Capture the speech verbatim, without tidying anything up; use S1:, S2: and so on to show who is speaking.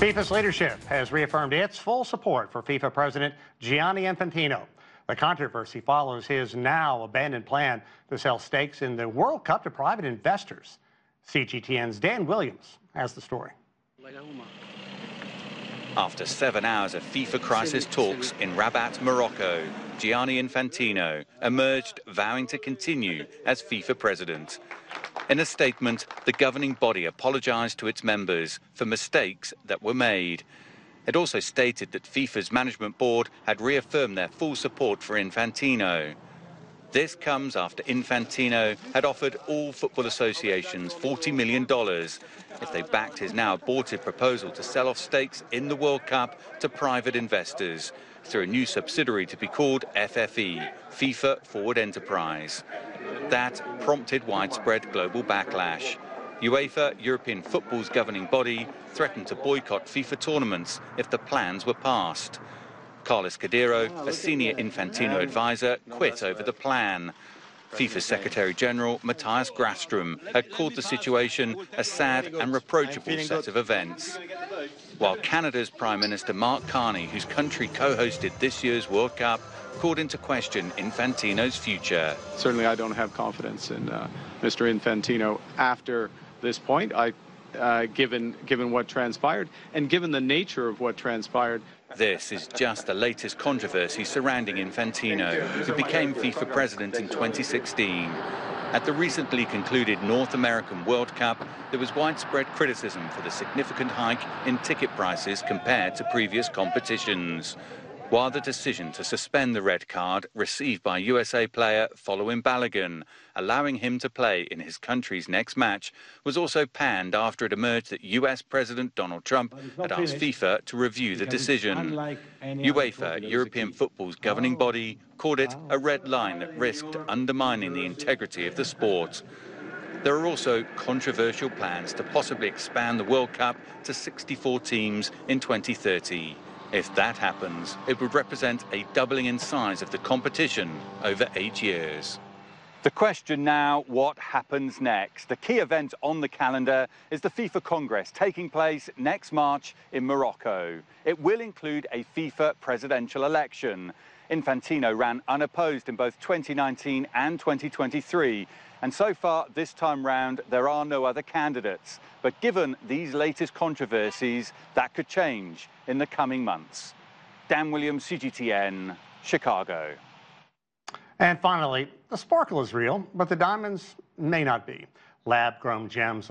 S1: FIFA's leadership has reaffirmed its full support for FIFA President Gianni Infantino. The controversy follows his now abandoned plan to sell stakes in the World Cup to private investors. C G T N's Dan Williams has the story.
S2: After seven hours of FIFA crisis talks in Rabat, Morocco, Gianni Infantino emerged vowing to continue as FIFA president. In a statement, the governing body apologized to its members for mistakes that were made. It also stated that FIFA's management board had reaffirmed their full support for Infantino. This comes after Infantino had offered all football associations forty million dollars if they backed his now aborted proposal to sell off stakes in the World Cup to private investors through a new subsidiary to be called F F E, FIFA Forward Enterprise. That prompted widespread global backlash. UEFA, European football's governing body, threatened to boycott FIFA tournaments if the plans were passed. Carlos Cordeiro, a senior Infantino advisor, quit over the plan. FIFA's Secretary-General, Matthias Grafström, had called the situation a sad and reproachable set of events. While Canada's Prime Minister Mark Carney, whose country co-hosted this year's World Cup, called into question Infantino's future.
S3: Certainly I don't have confidence in uh, Mister Infantino after this point, I, uh, given, given what transpired and given the nature of what transpired.
S2: This is just the latest controversy surrounding Infantino, who became FIFA president in twenty sixteen. At the recently concluded North American World Cup, there was widespread criticism for the significant hike in ticket prices compared to previous competitions. While the decision to suspend the red card received by U S A player Folarin Balogun, allowing him to play in his country's next match, was also panned after it emerged that U S President Donald Trump had asked FIFA to review the decision. UEFA, European football's governing body, called it a red line that risked undermining the integrity of the sport. There are also controversial plans to possibly expand the World Cup to sixty-four teams in twenty thirty. If that happens, it would represent a doubling in size of the competition over eight years. The question now, what happens next? The key event on the calendar is the FIFA Congress taking place next March in Morocco. It will include a FIFA presidential election. Infantino ran unopposed in both twenty nineteen and twenty twenty-three. And so far, this time round, there are no other candidates. But given these latest controversies, that could change in the coming months. Dan Williams, C G T N, Chicago.
S1: And finally, the sparkle is real, but the diamonds may not be. Lab-grown gems